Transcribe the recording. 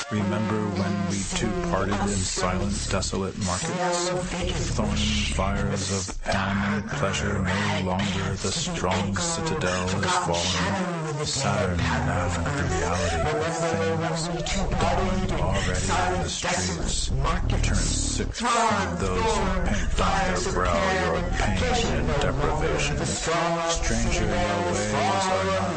Remember when we two parted in silent, desolate markets? Thorny fires of pain and pleasure, no longer the strong citadel is fallen. Saturn now, the reality of things, dawned already in the streets. Turn sick from those who paint on their brow your pain and deprivation. Stranger, your ways are not